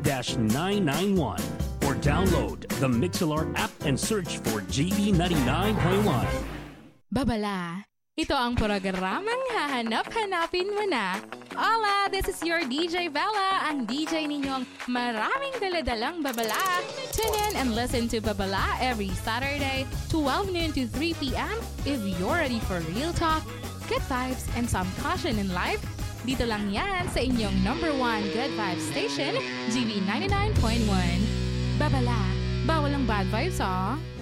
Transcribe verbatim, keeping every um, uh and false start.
nine nine one or download the Mixlr app and search for G B ninety-nine point one. Babala, ito ang programang hahanap-hanapin mo na. Hola, this is your D J Bella, ang D J ninyong maraming daladalang babala. Tune in and listen to Babala every Saturday, twelve noon to three p.m. if you're ready for real talk, good vibes, and some caution in life. Dito lang yan sa inyong number one good vibes station, G B ninety-nine point one. Babala, bawal ang bad vibes, ah.